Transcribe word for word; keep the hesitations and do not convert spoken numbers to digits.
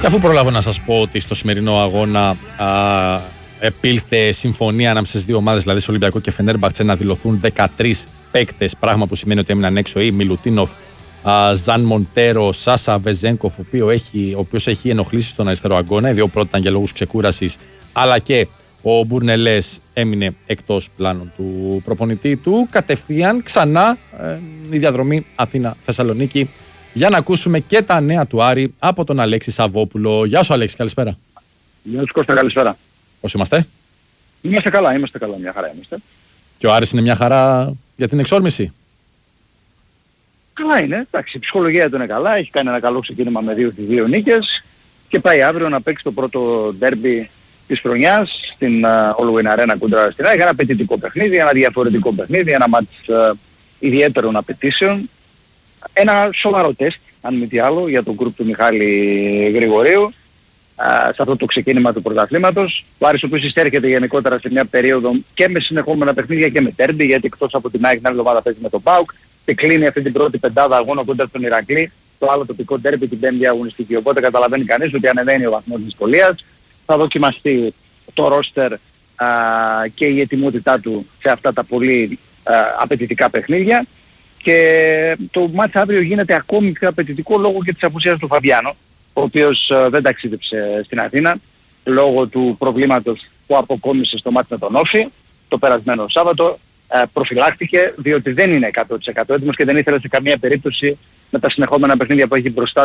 Και αφού προλάβω να σας πω ότι στο σημερινό αγώνα α, επήλθε συμφωνία ανάμεσα στις δύο ομάδες, δηλαδή στο Ολυμπιακό και Φενέρμπαχτσε, να δηλωθούν δεκατρείς παίκτες, πράγμα που σημαίνει ότι έμειναν έξω οι Μιλουτίνοφ, Ζαν Μοντέρο, Σάσα Βεζένκοφ, ο οποίος έχει, ο οποίος έχει ενοχλήσει στον αριστερό αγώνα. Οι δύο πρώτοι ήταν για λόγους ξεκούρασης, αλλά και ο Μπούρνελες έμεινε εκτός πλάνων του προπονητή του. Κατευθείαν ξανά ε, η διαδρομή Αθήνα-Θεσσαλονίκη για να ακούσουμε και τα νέα του Άρη από τον Αλέξη Σαββόπουλο. Γεια σου Αλέξη, καλησπέρα. Γεια σου Κώστα, καλησπέρα. Πώς είμαστε? Είμαστε καλά, είμαστε καλά, μια χαρά είμαστε. Και ο Άρης είναι μια χαρά για την εξόρμηση? Καλά είναι, εντάξει, η ψυχολογία του είναι καλά, έχει κάνει ένα καλό ξεκίνημα με δύο στις δύο νίκες και πάει αύριο να παίξει το πρώτο ντέρμπι της χρονιάς στην uh, All-Win Arena κοντά στην ΑΕΚ. Ένα απαιτητικό παιχνίδι, ένα διαφορετικό παιχνίδι, ένα μάτς uh, ιδιαίτερων απαιτήσεων. Ένα σοβαρό τεστ, αν μη τι άλλο, για τον γκρουπ του Μιχάλη Γρηγορίου uh, σε αυτό το ξεκίνημα του πρωταθλήματος. Ο Άρης ο οποίος ειστέρχεται γενικότερα σε μια περίοδο και με συνεχόμενα παιχνίδια και με τέρμπι, γιατί εκτός από την ΑΕΚ την άλλη εβδομάδα παίζει με τον ΠΑΟΚ και κλείνει αυτή την πρώτη πεντάδα αγώνα κοντά στον Ηρακλή, το άλλο τοπικό τέρμπι την πέμπτη αγωνιστική. Οπότε καταλαβαίνει κανείς ότι ανεβαίνει ο βαθμός της δυσκολίας. Θα δοκιμαστεί το ρόστερ α, και η ετοιμότητά του σε αυτά τα πολύ α, απαιτητικά παιχνίδια και το μάτς αύριο γίνεται ακόμη πιο απαιτητικό λόγω και της απουσίας του Φαβιάνο, ο οποίος α, δεν ταξίδεψε στην Αθήνα λόγω του προβλήματος που αποκόμισε στο μάτς με τον Όφη το περασμένο Σάββατο. Α, προφυλάχθηκε διότι δεν είναι εκατό τοις εκατό έτοιμος και δεν ήθελε σε καμία περίπτωση με τα συνεχόμενα παιχνίδια που έχει μπροστά